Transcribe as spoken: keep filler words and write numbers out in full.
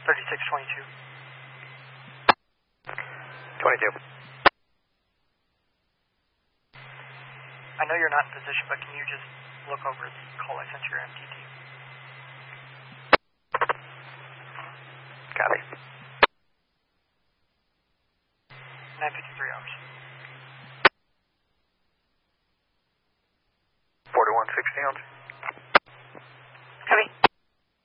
thirty-six twenty-two. twenty-two. I know you're not in position, but can you just look over the call I sent to your M T T? Copy. nine fifty-three hours. forty-one sixty ounce.